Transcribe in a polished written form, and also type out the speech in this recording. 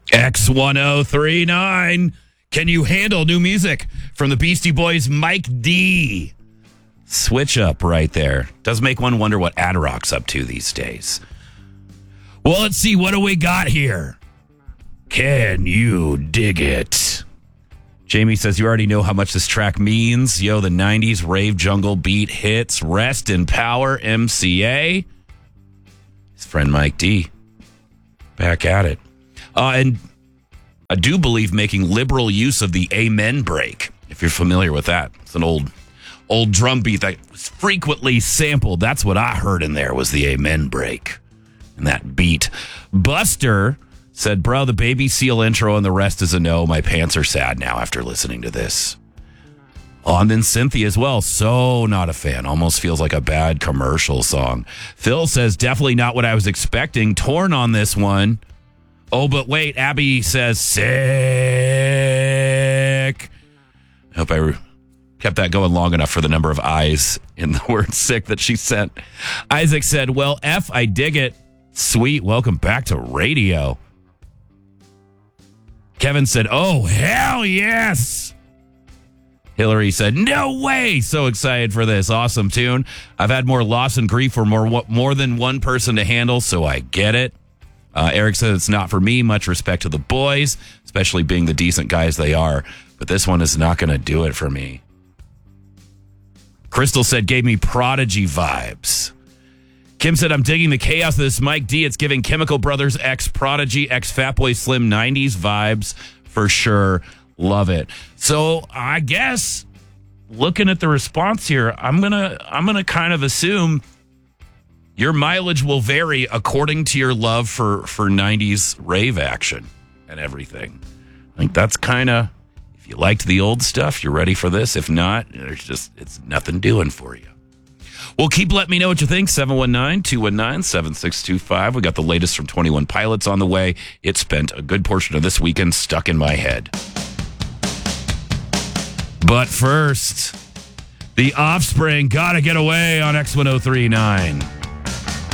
X1039. Can you handle new music from the Beastie Boys' Mike D? Switch up right there. Does make one wonder what Ad-Rock's up to these days. Well, let's see. What do we got here? Can you dig it? Jamie says, you already know how much this track means. Yo, the 90s rave jungle beat hits. Rest in power, MCA. His friend Mike D. Back at it. And I do believe making liberal use of the amen break, if you're familiar with that. It's an old drum beat that was frequently sampled. That's what I heard in there was the amen break. And that beat. Buster said, bro, the Baby Seal intro and the rest is a no. My pants are sad now after listening to this. Oh, and then Cynthia as well. So not a fan. Almost feels like a bad commercial song. Phil says, definitely not what I was expecting. Torn on this one. Oh, but wait. Abby says, sick. I hope I kept that going long enough for the number of I's in the word sick that she sent. Isaac said, well, F, I dig it. Sweet. Welcome back to radio. Kevin said, oh, hell yes. Hillary said, no way. So excited for this. Awesome tune. I've had more loss and grief for more than one person to handle, so I get it. Eric said it's not for me. Much respect to the boys, especially being the decent guys they are. But this one is not going to do it for me. Crystal said, gave me Prodigy vibes. Kim said, I'm digging the chaos of this Mike D. It's giving Chemical Brothers X Prodigy X Fatboy Slim 90s vibes for sure. Love it. So I guess looking at the response here, I'm gonna kind of assume your mileage will vary according to your love for 90s rave action and everything. I think that's kind of, if you liked the old stuff, you're ready for this. If not, it's nothing doing for you. Well, keep letting me know what you think. 719-219-7625. We got the latest from 21 Pilots on the way. It spent a good portion of this weekend stuck in my head. But first, The Offspring, Gotta Get Away on X1039.